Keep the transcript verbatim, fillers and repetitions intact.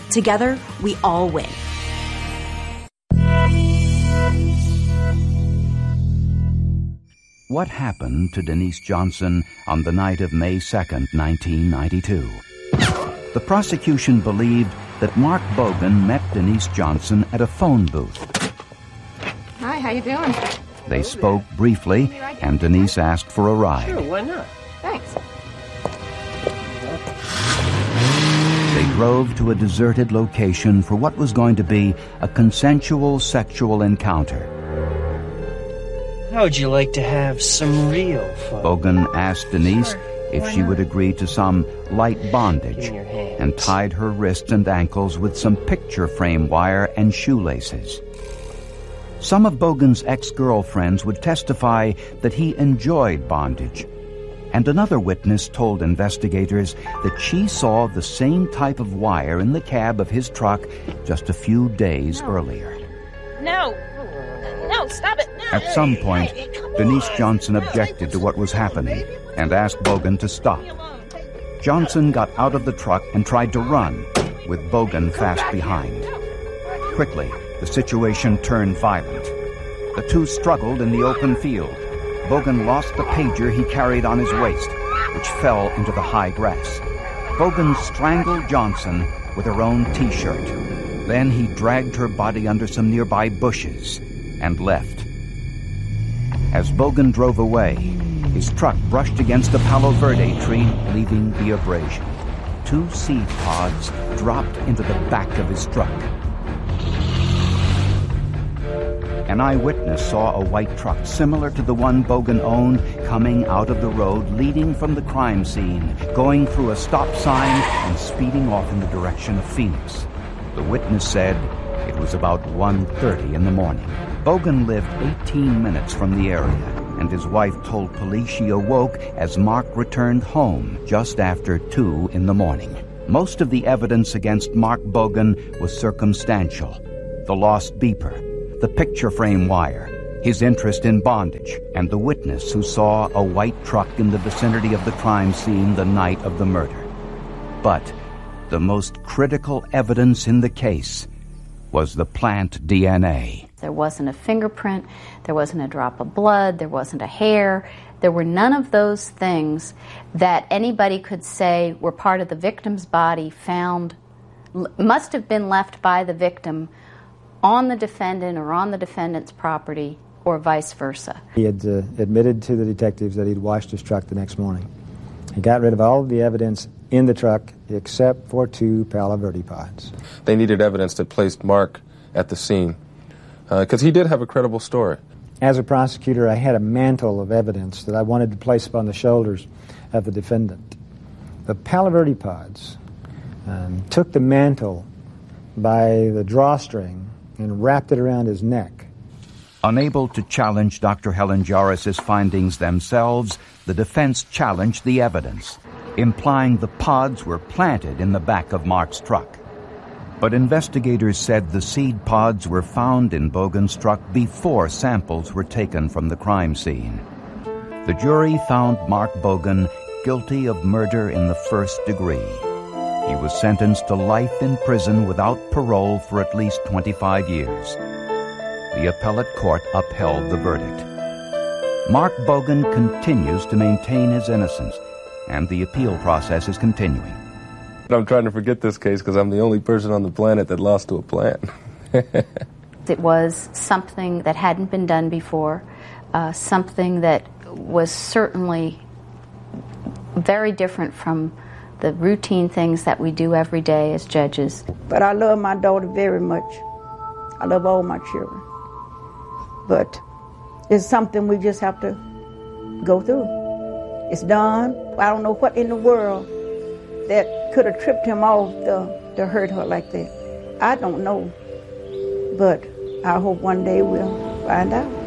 Together, we all win. What happened to Denise Johnson on the night of May second, nineteen ninety-two? The prosecution believed that Mark Bogan met Denise Johnson at a phone booth. Hi, how you doing? They spoke briefly, and Denise asked for a ride. Sure, why not? Thanks. They drove to a deserted location for what was going to be a consensual sexual encounter. How would you like to have some real fun? Bogan asked Denise if she would agree to some light bondage and tied her wrists and ankles with some picture frame wire and shoelaces. Some of Bogan's ex-girlfriends would testify that he enjoyed bondage, and another witness told investigators that she saw the same type of wire in the cab of his truck just a few days no. earlier. No! No, stop it! No. At some point, Denise Johnson objected to what was happening and asked Bogan to stop. Johnson got out of the truck and tried to run, with Bogan fast behind. Quickly, the situation turned violent. The two struggled in the open field. Bogan lost the pager he carried on his waist, which fell into the high grass. Bogan strangled Johnson with her own T-shirt. Then he dragged her body under some nearby bushes and left. As Bogan drove away, his truck brushed against a Palo Verde tree, leaving the abrasion. Two seed pods dropped into the back of his truck. An eyewitness saw a white truck similar to the one Bogan owned coming out of the road leading from the crime scene, going through a stop sign and speeding off in the direction of Phoenix. The witness said it was about one thirty in the morning. Bogan lived eighteen minutes from the area, and his wife told police she awoke as Mark returned home just after two in the morning. Most of the evidence against Mark Bogan was circumstantial. The lost beeper, the picture frame wire, his interest in bondage, and the witness who saw a white truck in the vicinity of the crime scene the night of the murder. But the most critical evidence in the case was the plant D N A. There wasn't a fingerprint, there wasn't a drop of blood, there wasn't a hair. There were none of those things that anybody could say were part of the victim's body found, must have been left by the victim on the defendant or on the defendant's property, or vice versa. He had uh, admitted to the detectives that he'd washed his truck the next morning. He got rid of all of the evidence in the truck except for two Palo Verde pods. They needed evidence that placed Mark at the scene, because uh, he did have a credible story. As a prosecutor, I had a mantle of evidence that I wanted to place upon the shoulders of the defendant. The Palo Verde pods um, took the mantle by the drawstring and wrapped it around his neck. Unable to challenge Doctor Helen Jarris's findings themselves, the defense challenged the evidence, implying the pods were planted in the back of Mark's truck. But investigators said the seed pods were found in Bogan's truck before samples were taken from the crime scene. The jury found Mark Bogan guilty of murder in the first degree. He was sentenced to life in prison without parole for at least twenty-five years. The appellate court upheld the verdict. Mark Bogan continues to maintain his innocence, and the appeal process is continuing. I'm trying to forget this case because I'm the only person on the planet that lost to a plant. It was something that hadn't been done before, uh, something that was certainly very different from the routine things that we do every day as judges. But I love my daughter very much. I love all my children. But it's something we just have to go through. It's done. I don't know what in the world that could have tripped him off to, to hurt her like that. I don't know. But I hope one day we'll find out.